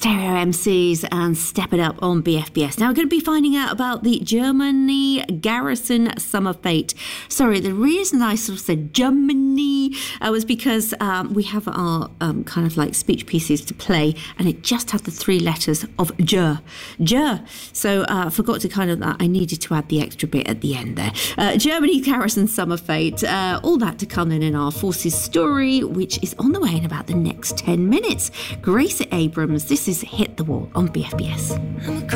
Stereo MCs and Step It Up on BFBS. Now we're going to be finding out about the Germany Garrison Summer Fete. Sorry, the reason I sort of said Germany was because we have our kind of like speech pieces to play, and it just had the three letters of Ger. So I forgot to kind of, I needed to add the extra bit at the end there. Germany Garrison Summer Fete, all that to come in our Forces story, which is on the way in about the next 10 minutes. Grace Abrams, this is Hit the Wall on BFBS.